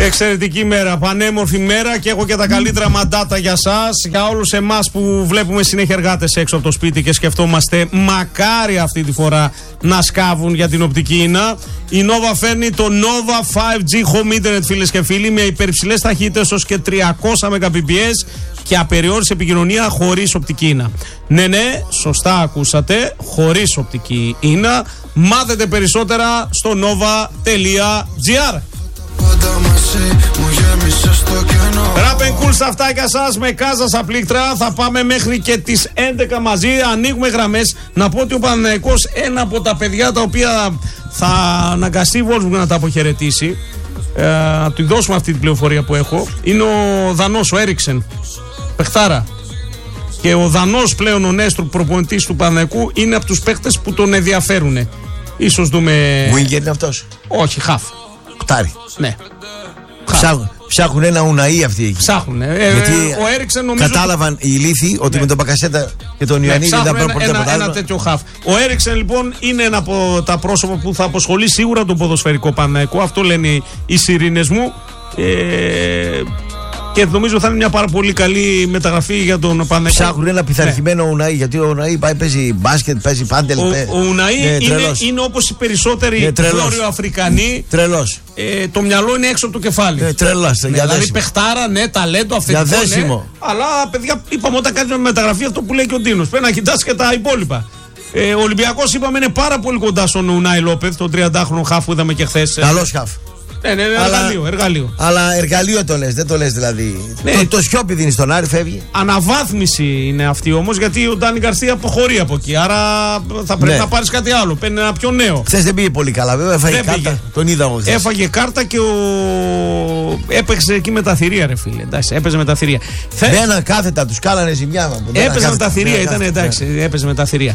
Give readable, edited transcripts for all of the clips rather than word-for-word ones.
Εξαιρετική μέρα, πανέμορφη μέρα και έχω και τα καλύτερα μαντάτα για σας, για όλους εμάς που βλέπουμε συνέχεια εργάτες έξω από το σπίτι και σκεφτόμαστε μακάρι αυτή τη φορά να σκάβουν για την οπτική ίνα. Η Nova φέρνει το Nova 5G Home Internet, φίλες και φίλοι, με υπερψηλές ταχύτητες ως και 300 Mbps και απεριόριστη επικοινωνία χωρίς οπτική ίνα. Ναι, σωστά ακούσατε, χωρίς οπτική ίνα. Μάθετε περισσότερα στο nova.gr. Rap and cool στα αυτάκια σας με Κάζα στα πλήκτρα. Θα πάμε μέχρι και τις 11 μαζί. Ανοίγουμε γραμμές. Να πω ότι ο Παναθηναϊκός, ένα από τα παιδιά τα οποία θα αναγκαστεί η Wolfsburg να τα αποχαιρετήσει, να του δώσουμε αυτή την πληροφορία που έχω, είναι ο Δανός, ο Έριξεν, παιχτάρα. Και ο Δανός πλέον, ο Νέστρου, προπονητής του Παναθηναϊκού, είναι από τους παίχτες που τον ενδιαφέρουν. Ίσως δούμε. Winger είναι αυτός? Όχι, χαφ. Κτάρι. Ναι. Ψάχνουν ένα Ουναΐ αυτοί εκεί. Ψάχνουν. Γιατί ο Έριξεν νομίζω. Κατάλαβαν οι ηλίθιοι ότι με τον Μπακασέτα και τον Ιωαννίδη δεν θα πάρουν ένα τέτοιο χαφ. Ο Έριξεν λοιπόν είναι ένα από τα πρόσωπα που θα αποσχολεί σίγουρα τον ποδοσφαιρικό Παναθηναϊκό. Αυτό λένε οι σιρήνες μου. Και νομίζω θα είναι μια πάρα πολύ καλή μεταγραφή για τον Παναθηναϊκό. Ψάχνουν ένα πειθαρχημένο Ουναΐ, γιατί ο Ουναΐ πάει, παίζει μπάσκετ, παίζει πάντελ. Ο Ουναΐ είναι όπως οι περισσότεροι Βόρειο Αφρικανοί. Τρελός. Το μυαλό είναι έξω από το κεφάλι. Τρελός. Δηλαδή παιχτάρα, ταλέντο, αυθεντικό. Διαδέσιμο. Αλλά παιδιά, είπαμε όταν κάνει μεταγραφή αυτό που λέει και ο Ντίνος. Πρέπει να κοιτάς και τα υπόλοιπα. Ο Ολυμπιακός, είπαμε, είναι πάρα πολύ κοντά στον Ουνάι Λόπεθ, τον 30χρονο χαφ που είδαμε και χθες. Καλός χαφ. Ναι, εργαλείο. Αλλά εργαλείο το λες, δεν το λες δηλαδή. Ναι. Το Σιόπι δίνει στον Άρη, φεύγει. Αναβάθμιση είναι αυτή όμως, γιατί ο Ντάνι Γκαρσία αποχωρεί από εκεί. Άρα θα πρέπει να πάρεις κάτι άλλο. Παίρνει ένα πιο νέο. Χθες δεν πήγε πολύ καλά, βέβαια. Έφαγε κάρτα. Τον είδα εγώ χθες. Έφαγε κάρτα και έπαιξε εκεί με τα θηρία, ρε φίλε. Εντάξει, έπαιζε με τα θηρία. Μπαίναν κάθετα, τους κάνανε ζημιά. Έπαιζε με τα θηρία, ήταν εντάξει. Έπαιζε με τα θηρία.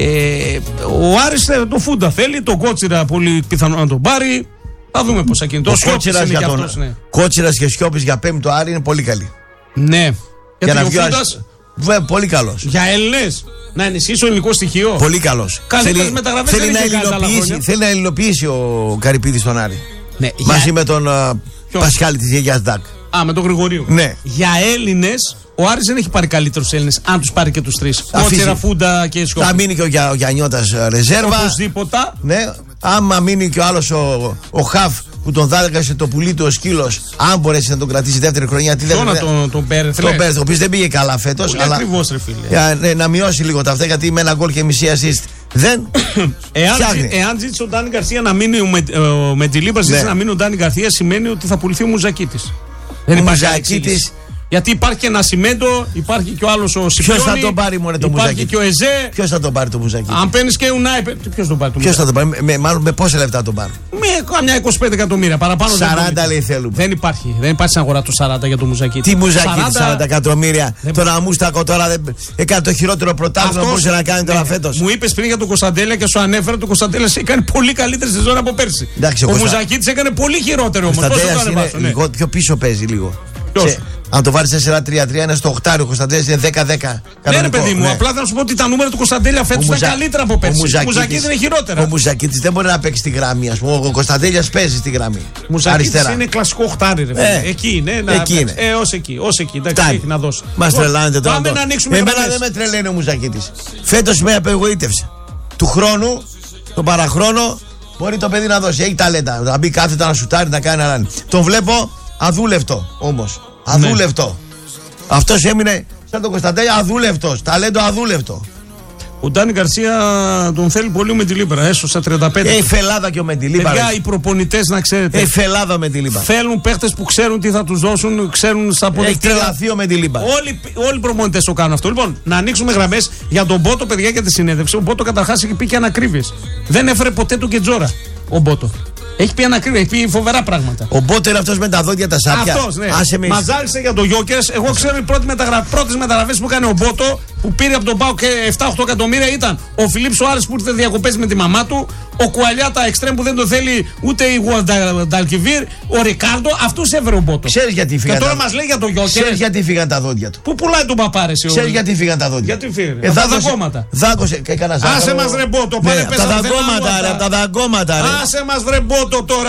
Ο Άρης το Φούντα θέλει, τον Κότσιρα πολύ πιθανό να τον πάρει. Θα δούμε πώς θα γίνει. Το Κότσιρας για τον Κότσιρας και Σιώπης για πέμπτο Άρη είναι πολύ καλή. Ναι. Για να βγει πολύ καλός. Για Έλληνες. Να ενισχύσει το ελληνικό στοιχείο. Πολύ καλός. Θέλει να ελληνοποιήσει ο Καρυπίδης τον Άρη. Ναι, μαζί με τον Πασχάλη της Γιαγιάς Ντάκ. Με τον Γρηγορίου. Ναι. Για Έλληνες, ο Άρης δεν έχει πάρει καλύτερους Έλληνες. Αν τους πάρει και τους τρεις. Κότσιρα, Φούντα και Σιώπη. Θα μείνει και ο Γιαννιώτας ρεζέρβα. Οπωσδήποτε. Ναι. Άμα μείνει και ο άλλος ο Χαφ που τον δάλεγασε το πουλί του ο σκύλος, αν μπορέσει να τον κρατήσει δεύτερη χρονιά. Τον Πέρεθ. Τον Πέρεθ, ο οποίος δεν πήγε καλά φέτος. Αλλά ακριβώς, ρε φίλε. Να μειώσει λίγο τα αυτά, γιατί με ένα γκολ και μισή assist δεν. Εάν ζήτησε ο Ντάνι Γκαρσία να μείνει ο Μετζιλίμπα, ζήτησε να μείνει ο Ντάνι Γκαρσία, σημαίνει ότι θα πουληθεί ο Μουζακίτης. Δεν υπάρχει εξήγηση. Γιατί υπάρχει και ένα Σιμέντο, υπάρχει και ο άλλος ο Σιπιόνι. Ποιος θα τον πάρει μόνο το Μουζακίτη? Υπάρχει και ο Εζέ. Ποιος θα τον πάρει το Μουζακίτη? Αν παίρνεις και Ουνάι, ποιος τον πάρει το Μουζακίτη? Ποιος θα τον πάρει? Μάλλον με πόσα λεφτά τον πάρει? Με καμιά 25 εκατομμύρια. Παραπάνω 40 λέει θέλουμε. Δεν υπάρχει στην αγορά του 40 για το Μουζακίτη. Τι Μουζακίτη 40 εκατομμύρια? Τον Αμούστακο τώρα έκανε το χειρότερο πρωτάθλημα που μπορούσε να κάνει τώρα φέτος. Μου είπες πριν για τον Κωνσταντέλια και σου ανέφερα τον Κωνσταντέλια έκανε πολύ καλύτερη σεζόν από πέρσι. Ο Μουζακίτης έκανε πολύ χειρότερο όμως. Πιο πίσω παίζει λίγο. Αν το βάλει 4-3-3 είναι στο 8, ο Κωνσταντέλιας είναι 10-10. Ναι, ρε παιδί μου, απλά θα σου πω ότι τα νούμερα του Κωνσταντέλια φέτος ήταν καλύτερα από πέρσι. Ο Μουζακίτης είναι χειρότερα. Ο Μουζακίτης δεν μπορεί να παίξει στη γραμμή, ας πούμε. Ο Κωνσταντέλιας παίζει στη γραμμή. Ο Μουζακίτης είναι κλασικό οχτάρι, ρε παιδί. Εκεί είναι. Ως εκεί. Εντάξει, έχει να δώσει. Μας τρελάνετε τώρα. Πάμε να ανοίξουμε. Εμένα δεν με τρελαίνει ο Μουζακίτης. Φέτος με απογοήτευσε. Του χρόνου, τον παραχρόνο, μπορεί το παιδί να δώσει. Έχει ταλέντα. Να μπει κάθετα να σουτάρει, να κάνει έναν. Τον βλέπω αδούλευτο όμως. Αδούλευτο. Ναι. Αυτός έμεινε σαν τον Κωνσταντέλια αδούλευτος. Ταλέντο αδούλευτο. Ο Ντάνι Γκαρσία τον θέλει πολύ ο Μεντιλίμπρα. Έσωσα 35. Φελάδα και ο Μεντιλίμπρα. Παιδιά, οι προπονητές, να ξέρετε. Φελάδα ο Μεντιλίμπρα. Θέλουν παίχτες που ξέρουν τι θα τους δώσουν, ξέρουν στα αποδεκτικά. Έχει τρελαθεί ο Μεντιλίμπρα. Όλοι οι προπονητές το κάνουν αυτό. Λοιπόν, να ανοίξουμε γραμμές για τον Μπότο, παιδιά, για τη συνέντευξη. Ο Μπότο καταρχάς έχει πει και ανακρίβειες. Δεν έφερε ποτέ τον Κετζόρα ο Μπότο. Έχει πει ανακρίβεια, έχει πει φοβερά πράγματα. Ο Μπότο είναι αυτός με τα δόντια τα σάπια. Αυτός, ναι. Μαζάρισε για τον Γιόκερς. Εγώ ξέρω οι πρώτες μεταγραφές που έκανε ο Μπότο, που πήρε από τον ΠΑΟΚ και 7-8 εκατομμύρια, ήταν ο Φιλίπ Σοάρες που ήρθε διακοπές με τη μαμά του, ο Κουαλιάτα εξτρέμ που δεν το θέλει ούτε η Γουανταλκιβίρ, ο Ρικάρντο. Αυτούς έφερε ο Μπότο. Ξέρεις γιατί φύγαν. Και τώρα μας λέει για τον Γιόκερς. Ξέρεις γιατί φύγαν τα δόντια του? Πού πουλάει τον παπάρε, ξέρεις γιατί φύγαν τα δόντια? Γιατί φύγαν. Τα δαγκώματα. Δάκωσε και κανένα άλλο. Άσε μας ρε Μπότο. Τα δαγκώματα, ρε. Άσε μας ρε Μπότο τώρα.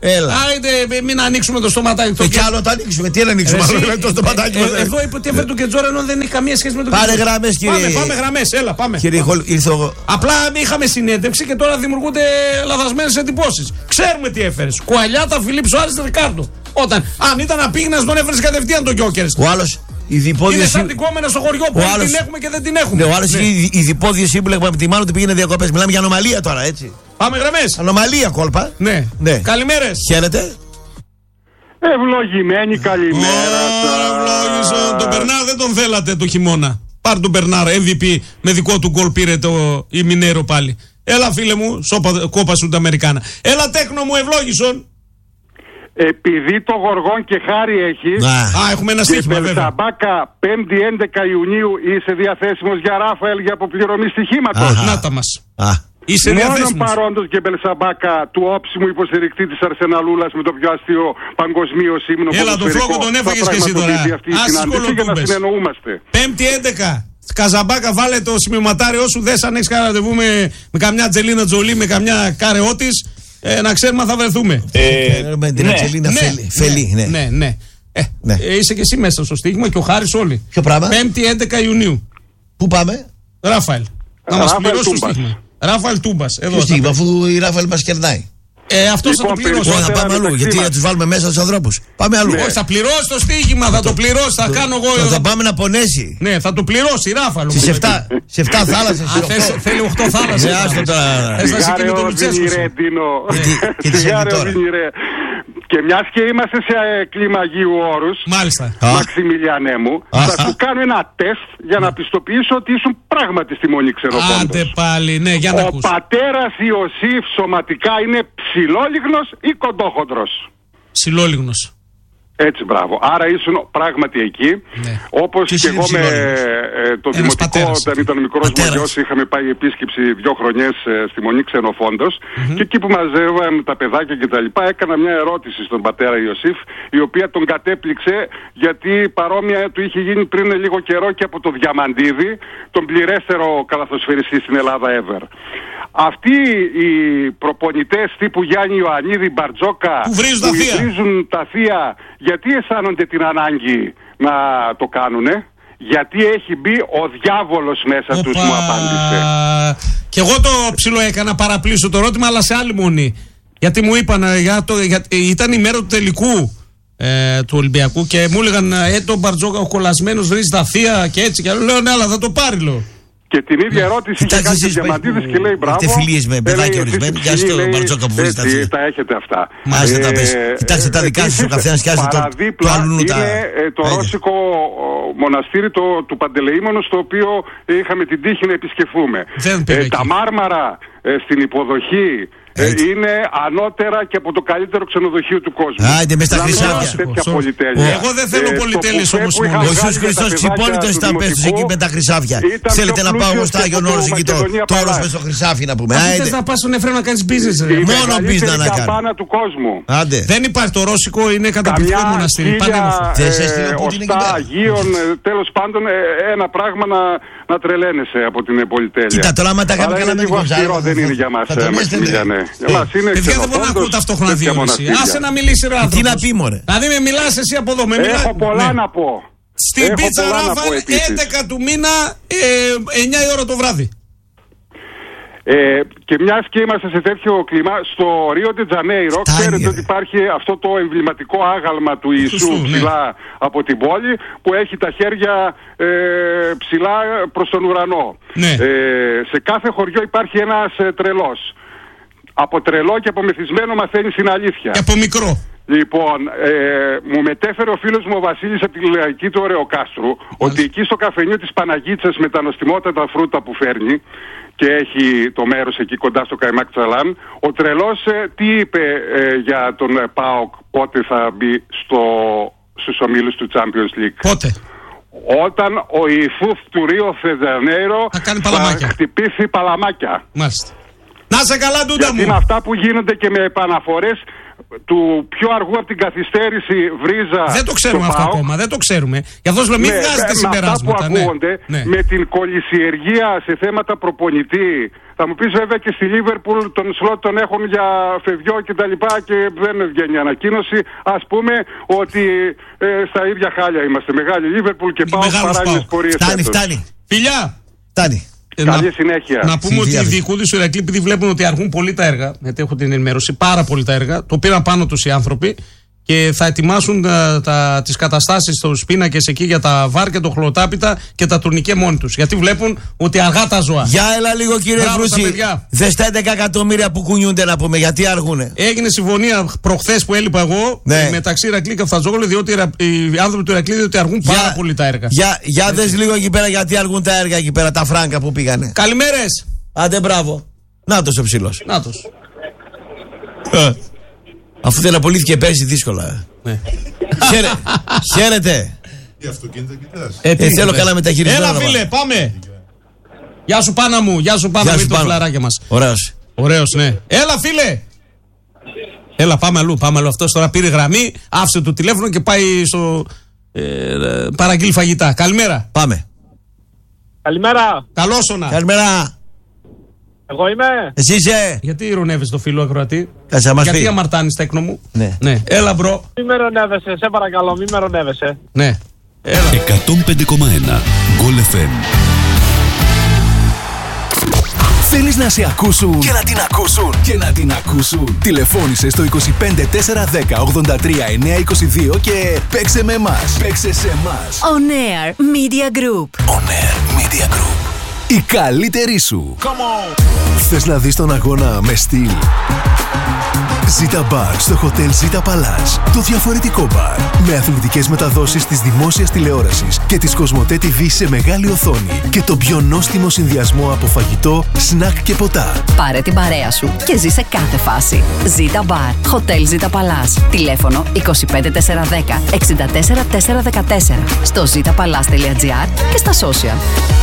Έλα. Άιντε, μην ανοίξουμε το στοματάκι. Κι άλλο το ανοίξουμε. Τι να ανοίξουμε, το στοματάκι μας. Εδώ είπε ότι έφερε το Κετζόρα ενώ δεν έχει καμία σχέση με το Κετζόρα. Πάρε γραμμές, κύριε. Πάμε γραμμές, έλα, πάμε. Κύριε, ήρθω. Απλά είχαμε συνέντευξη και τώρα δημιουργούνται λαθασμένες εντυπώσεις. Ξέρουμε τι έφερες. Κουαλιάτα, Φιλίπ Σοάρες, Ρικάρντο. Αν ήταν να πήγαινε, τον έφερε κατευθείαν τον Γιόκερς. Ο άλλος. Είναι σαν την κόμενα στο χωριό που την έχουμε και δεν την έχουμε. Ναι, ο άλλος είναι η διπόδια σύμπλεγμα που από τη μάνα του πήγαινε διακοπές. Μιλάμε για ανομαλία τώρα, έτσι. Πάμε γραμμές. Ανομαλία κόλπα. Ναι. Καλημέρες. Χαίρετε. Ευλογημένη καλημέρα. Ευλόγησον. Τον Μπερνάρ δεν τον θέλατε το χειμώνα. Πάρ' τον Μπερνάρ, MVP με δικό του γκολ πήρε η Μινέρο πάλι. Έλα φίλε μου, κόπα σου τα Αμερικάνα. Έλα τέκνο μου, ευλόγησον. Επειδή το Γοργόν και Χάρη έχει. Έχουμε ένα στοίχημα βέβαια. Μπελσαμπάκα 5η 11 Ιουνίου είσαι διαθέσιμος για Ράφαελ για αποπληρωμή στοιχήματος. Να τα μας. Είσαι διαθέσιμος. Μόνον παρόντος και Μπελσαμπάκα του όψιμου υποστηρικτή της Αρσεναλούλας με το πιο αστείο παγκοσμίως ύμνο. Έλα τον Φλόκο τον έφαγες και εσύ τώρα. Για να συνεννοούμαστε. 5η 11. Καζαμπάκα, βάλε το σημειωματάριό σου. Δες αν έχεις κανένα ραντεβού με καμιά Τζελίνα Τζολί, με καμιά Καρεό της. Να ξέρουμε αν θα βρεθούμε. Με την Αντζελίνα Φελή. Ναι. Είσαι και εσύ μέσα στο στοίχημα και ο Χάρης όλοι. Ποιο πράγμα? 5η 11 Ιουνίου. Πού πάμε? Ράφαελ. Να μας πληρώσει το στοίχημα. Ράφαελ Τούμπας. Ποιο στοίχημα, αφού η Ράφαελ μας κερνάει. Αυτός θα το πληρώσει. Όχι, θα πάμε αλλού. Γιατί θα τους βάλουμε μέσα τους ανθρώπους. Πάμε αλλού. Όχι, θα πληρώσει το στοίχημα, θα το πληρώσει. Θα κάνω εγώ. Θα πάμε να πονέσει. Ναι, θα το πληρώσει η Ράφαελ. Σε 7 θάλασσες. Θέλει 8 θάλασσες. Άστο τώρα. Και μιας και είμαστε σε κλίμα Αγίου Όρους, μάλιστα, Μαξιμιλιανέ μου, θα σου κάνω ένα τεστ για να πιστοποιήσω ότι ήσουν πράγματι στη Μονή Ξενοφόντος. Άντε πάλι, ναι, για να ακούς. Ο πατέρας Ιωσήφ σωματικά είναι ψηλόλιγνος ή κοντόχοντρος? Ψηλόλιγνος. Έτσι, μπράβο. Άρα ήσουν πράγματι εκεί. Ναι. Όπως και εγώ με το δημοτικό, όταν ήταν μικρός μου γιος, είχαμε πάει επίσκεψη 2 χρονιές στη Μονή Ξενοφόντος. Και εκεί που μαζεύαμε τα παιδάκια κτλ., έκανα μια ερώτηση στον πατέρα Ιωσήφ, η οποία τον κατέπληξε, γιατί παρόμοια του είχε γίνει πριν λίγο καιρό και από το Διαμαντίδη, τον πληρέστερο καλαθοσφαιριστή στην Ελλάδα ever. Αυτοί οι προπονητές τύπου Γιάννη Ιωαννίδη, Μπαρτζόκα, που βρίζουν τα θεία, γιατί αισθάνονται την ανάγκη να το κάνουνε? Γιατί έχει μπει ο διάβολος μέσα τους, μου απάντησε. Και εγώ το ψηλό έκανα παραπλήσω το ερώτημα, αλλά σε άλλη μονή. Γιατί μου είπαν, ήταν η μέρα του τελικού του Ολυμπιακού και μου έλεγαν τον Μπαρτζόκα ο κολλασμένος βρίζει τα θεία και έτσι. Και λέω ναι, αλλά θα το πάρει, λέω. Και την ίδια ερώτηση είχε κάνει ο Διαμαντίδης και λέει μπράβο. Έχετε φιλίες με παιδάκια ορισμένοι. Γεια σου τον Μπαρτζόκα που βρίζει τα θεία. Τα έχετε αυτά. Μάλιστα τα πες. Κοιτάξτε τα δικά σας, ο καθένας πιάσει το άλλου τα. Είναι το ρώσικο μοναστήρι του Παντελεήμονος, το οποίο είχαμε την τύχη να επισκεφθούμε. Τα μάρμαρα στην υποδοχή είναι ανώτερα και από το καλύτερο ξενοδοχείο του κόσμου. Άντε μες στα χρυσάφια. Εγώ δεν θέλω πολυτέλειες όμως μόνο. Ο Ιησούς Χριστός ξυπώνητος ήταν πες τους εκεί με τα χρυσάφια. Θέλετε να πάω εγώ στο Άγιον Όρος εκεί το όρος μες στο χρυσάφι να πούμε. Θες να πας στον Εφραίμ να κάνεις business? Μόνο business να κάνω. του κόσμου. Δεν υπάρχει, το ρώσικο είναι καταπληκτικό μοναστήρι. Ωστά Αγίων, τέλος πάντων ένα πράγμα να τρελαίνεσαι από την πολυτέλεια. Κοίτα τώρα άμα τα κάνουμε καλά με την δεν είναι για μας. Παιδιά δεν μπορώ να ακούω ταυτόχρονα δύο. Άσε να μιλήσει ο άνθρωπος. Τι να πει μωρέ. Δηλαδή με μιλάς εσύ από εδώ. Έχω πολλά να πω. Στην πίτσα Ράφαλ 11 του μήνα 9 η ώρα το βράδυ. Και μιας και είμαστε σε τέτοιο κλίμα, στο Ρίο ντε Τζανέιρο ξέρετε ότι υπάρχει αυτό το εμβληματικό άγαλμα του Ιησού ψηλά από την πόλη, που έχει τα χέρια ψηλά προς τον ουρανό. Σε κάθε χωριό υπάρχει ένας τρελός. Από τρελό και από μεθυσμένο μαθαίνεις την αλήθεια. Και από μικρό. Λοιπόν, μου μετέφερε ο φίλος μου ο Βασίλης από τη Λαϊκή του Ωρεοκάστρου ότι εκεί στο καφενείο της Παναγίτσας με τα νοστιμότατα φρούτα που φέρνει και έχει το μέρος εκεί κοντά στο Καϊμάκ Τσαλάν, ο τρελός τι είπε για τον ΠΑΟΚ πότε θα μπει στους ομίλους του Champions League? Πότε? Όταν ο Ιησούς του Ρίο ντε Τζανέιρο θα χτυπήσει παλαμάκια. Μάλιστα. Να σε καλά, Ντούντα μου. Γιατί με αυτά που γίνονται και με επαναφορές του πιο αργού από την καθυστέρηση βρίζα. Δεν το ξέρουμε αυτό ακόμα, δεν το ξέρουμε. Γι' αυτό λέω μην βγάζετε συμπεράσματα. Αυτά που ακούγονται, με την κολυσιεργία σε θέματα προπονητή. Θα μου πεις βέβαια και στη Λίβερπουλ τον σλότ τον έχουν για Φεβιό και τα λοιπά και δεν βγαίνει ανακοίνωση. Ας πούμε ότι στα ίδια χάλια είμαστε. Μεγάλη Λίβερπουλ και πάω παράλληλες πορείες. Φτάνει. Φιλιά! Φτάνει. Καλή συνέχεια. Να πούμε ότι οι διοικούντες του Ηρακλή, επειδή βλέπουν ότι αργούν πολύ τα έργα, γιατί έχω την ενημέρωση, πάρα πολύ τα έργα, το πήραν πάνω τους οι άνθρωποι και θα ετοιμάσουν τις καταστάσεις στους πίνακες εκεί για τα βάρ και το χλωτάπιτα και τα τουρνικέ μόνοι τους. Γιατί βλέπουν ότι αργά τα ζώα. Για έλα λίγο κύριε Βρούση. Δες τα 11 εκατομμύρια που κουνιούνται να πούμε, γιατί αργούνε. Έγινε συμφωνία προχθές που έλειπα εγώ μεταξύ Ηρακλή και Αυταζόγλου, διότι οι άνθρωποι του Ηρακλή διότι αργούν πάρα πολύ τα έργα. Για δες λίγο εκεί πέρα γιατί αργούν τα έργα εκεί πέρα, τα φράγκα που πήγανε. Καλημέρες. Άντε μπράβο. Νάτος ο ψηλός. Νάτος. Αφού δεν απολύθηκε πέρσι δύσκολα. Ναι. Χαίρετε. Τι αυτοκίνητα κοιτάς. Θέλω καλά μεταχειρισμένο. Έλα φίλε, πάμε. Γεια σου Πάνα μου, γεια σου Πάνα μου, το φλαράκια μας. Ωραίος, ναι. Έλα φίλε. Έλα πάμε αλλού. Αυτός τώρα πήρε γραμμή, άφησε το τηλέφωνο και πάει στο παραγγείλει φαγητά. Καλημέρα. Πάμε. Καλημέρα. Καλόσωνα. Καλημέρα. Εγώ είμαι. Εσύ είσαι. Γιατί ηρωνεύεις το φίλο ακροατή? Γιατί αμαρτάνεις τέκνο μου? Ναι. Έλα μπρο. Μη με ρωνεύεσαι, σε παρακαλώ, μη με ρωνεύεσαι. Ναι. Έλα. 105,1 Goal FM. Θέλεις να σε ακούσουν και να την ακούσουν και να την ακούσουν? Τηλεφώνησε στο 25 410 83 922 και παίξε με εμάς. Παίξε σε εμάς. On Air Media Group. On Air Media Group. Η καλύτερη σου. Θες να δεις τον αγώνα με στυλ? Zita Bar στο Hotel Zita Palace. Το διαφορετικό μπαρ. Με αθλητικές μεταδόσεις της δημόσιας τηλεόρασης και της Κοσμοτέ TV σε μεγάλη οθόνη. Και το πιο νόστιμο συνδυασμό από φαγητό, σνακ και ποτά. Πάρε την παρέα σου και ζήσε κάθε φάση. Zita Bar. Hotel Zita Palace. Τηλέφωνο 25410 64414. Στο zitapalace.gr και στα social.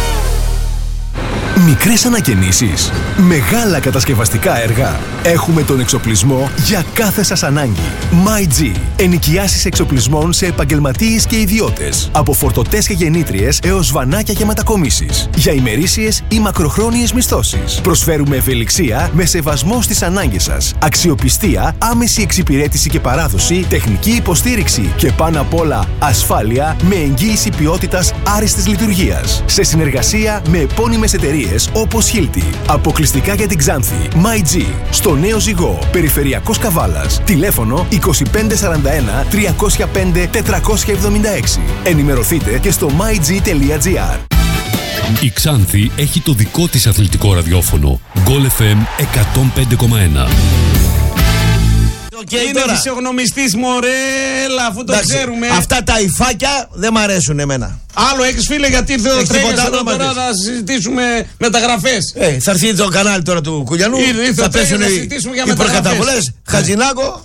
Μικρές ανακαινήσεις, μεγάλα κατασκευαστικά έργα. Έχουμε τον εξοπλισμό για κάθε σας ανάγκη. MyG. Ενοικιάσεις εξοπλισμών σε επαγγελματίες και ιδιώτες. Από φορτωτές και γεννήτριες έως βανάκια και μετακομίσεις. Για ημερήσιες ή μακροχρόνιες μισθώσεις. Προσφέρουμε ευελιξία με σεβασμό στις ανάγκες σας. Αξιοπιστία, άμεση εξυπηρέτηση και παράδοση, τεχνική υποστήριξη και πάνω απ' όλα ασφάλεια με εγγύηση ποιότητας άριστης λειτουργίας. Σε συνεργασία με επώνυμες εταιρείες όπως Hilti. Αποκλειστικά για την Ξάνθη. MyG. Στο Νέο Ζυγό. Περιφερειακός Καβάλας. Τηλέφωνο 2541 305 476. Ενημερωθείτε και στο myg.gr. Η Ξάνθη έχει το δικό της αθλητικό ραδιόφωνο. Goal FM 105,1. Είναι φυσιογνωμιστής μωρέλα, αφού το ξέρουμε. Αυτά τα υφάκια δεν μ' αρέσουν εμένα. Άλλο έχεις φίλε, γιατί ήρθε ο Τρέγιας εδώ τώρα να συζητήσουμε μεταγραφές. Θα έρθει το κανάλι τώρα του Κουλιανού. Θα πέσουν οι προκαταβολές. Χατζηνάκο.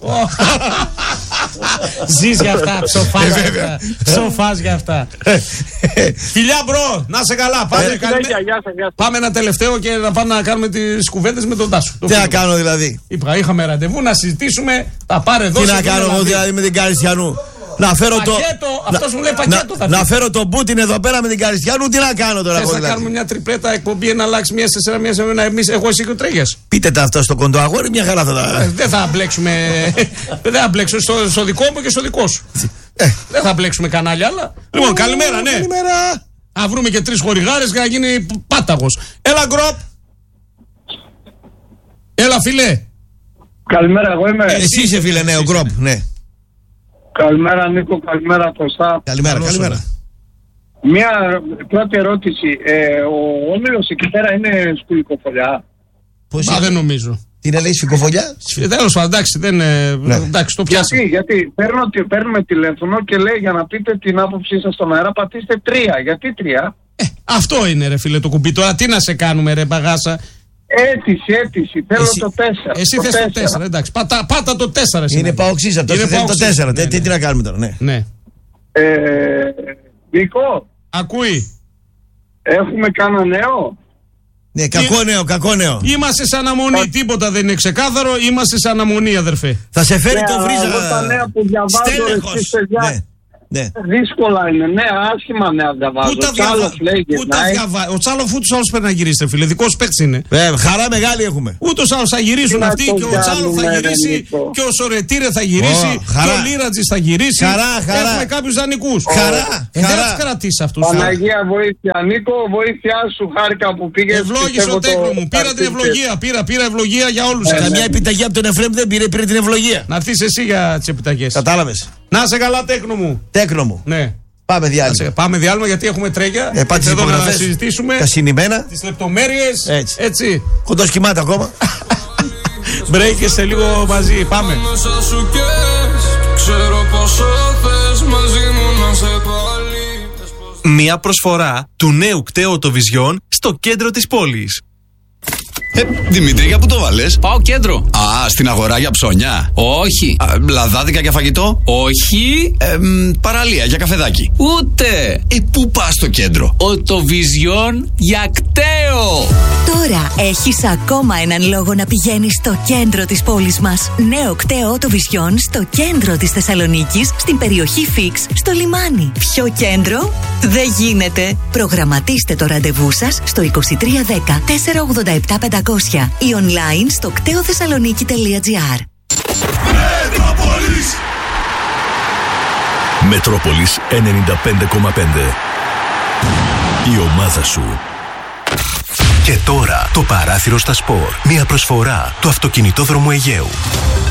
Ζεις για αυτά, ψοφάς για αυτά. Φιλιά μπρο, να σε καλά. Πάμε ένα τελευταίο και να πάμε να κάνουμε τις κουβέντες με τον Τάσο. Τι να κάνω δηλαδή? Είχαμε ραντεβού να συζητήσουμε, τα πάρε εδώ. Τι να κάνω εγώ δηλαδή με την Καριστιανού? Να φέρω να φέρω τον Πούτιν εδώ πέρα με την Καριστιανού, τι να κάνω τώρα? Θες να κάνουμε μια τριπλέτα εκπομπή, να αλλάξει μία σε μία σε ένα, εμείς, εγώ εσύ και ο Τρέγιας? Πείτε τα αυτό στο κοντό αγόρι, μια χαρά θα τα. Δεν θα μπλέξουμε. Δεν θα μπλέξω στο δικό μου και στο δικό σου. Δεν θα μπλέξουμε κανάλια άλλα. Λοιπόν, καλημέρα, ναι. Καλημέρα. Να βρούμε και 3 χορηγάρες για να γίνει πάταγος. Έλα, Γκροπ. Έλα, φίλε. Καλημέρα, εγώ είμαι. Εσύ είσαι φίλε, ναι, ο Γκροπ, ναι. Καλημέρα Νίκο, καλημέρα Κωστά. Καλημέρα. Μια πρώτη ερώτηση. Ο Όμηρος εκεί πέρα είναι σκουλικοφολιά? Δεν νομίζω. Τι να λέει, σφικοφολιά? Τέλος πάντων, εντάξει, εντάξει, το πιάσα. Γιατί παίρνουμε τηλέφωνο και λέει για να πείτε την άποψή σας στον αέρα, πατήστε 3. Γιατί 3? Αυτό είναι ρε φίλε το κουμπί. Τώρα τι να σε κάνουμε ρε παγάσα? Αίτηση. Θέλω το 4. Εσύ θες το 4, εντάξει. Πάτα το 4. Είναι παοξής αυτό. Θέλει το 4. Τι να κάνουμε τώρα, ναι. Νίκο. Ακούει. Έχουμε κάνα νέο? Ναι, κακό νέο. Είμαστε σε αναμονή, τίποτα δεν είναι ξεκάθαρο. Είμαστε σε αναμονή, αδερφέ. Θα σε φέρει το βρίζα. Εγώ τα νέα που διαβάζω εσείς, παιδιά. Ναι. Δύσκολα είναι. Ναι, άσχημα νέα διαβάζω. Πού τα διαβάζει. Ο Τσάλοφ ούτως άλλως πρέπει να γυρίσει, φίλε. Δικός παίκτης είναι. Χαρά μεγάλη έχουμε. Ούτως άλλως θα γυρίσουν αυτοί και ο Τσάλοφ θα γυρίσει και ο Σορετήρε θα γυρίσει και ο Λίρατζης θα γυρίσει. Χαρά. Έχουμε κάποιους δανεικούς. Χαρά. Δεν θα τους κρατήσει αυτούς. Παναγία βοήθεια. Νίκο, βοήθειά σου, χάρηκα που πήγες. Ευλόγησε ο Τέκνο μου. Πήρα την ευλογία. Πήρα ευλογία για όλους. Καμιά επιταγή από τον Εφραίμ δεν πήρε την ευλογία. Να έρθεις εσύ για τις επιταγές. Κατάλαβες. Να σε καλά, Τέκνο μου. Τέκνο μου. Ναι. Πάμε διάλειμμα. Πάμε διάλειμμα γιατί έχουμε τρέγια. Πάτε εδώ να συζητήσουμε τις λεπτομέρειες. Έτσι. Κοντός κοιμάται ακόμα. Break και σε λίγο μαζί. Πάμε. Μια προσφορά του νέου κταίου Οτοβιζιόν στο κέντρο της πόλης. Δημήτρη, για πού το βάλες? Πάω κέντρο. Α, στην αγορά για ψώνια. Όχι. Λαδάδικα για φαγητό. Όχι. Παραλία για καφεδάκι. Ούτε. Πού πας στο κέντρο? Οτοβιζιόν για κταίο. Τώρα έχεις ακόμα έναν λόγο να πηγαίνεις στο κέντρο της πόλης μας. Νέο κταίο Οτοβιζιόν στο κέντρο της Θεσσαλονίκης, στην περιοχή Φίξ, στο λιμάνι. Πιο κέντρο δεν γίνεται. Προγραμματίστε το ραντεβού σας στο 2310 487 500 ή online στο κτεοθεσσαλονίκη.gr. Μετρόπολης 95,5. Η ομάδα σου. Και τώρα το παράθυρο στα σπορ. Μια προσφορά του αυτοκινητόδρομου Αιγαίου.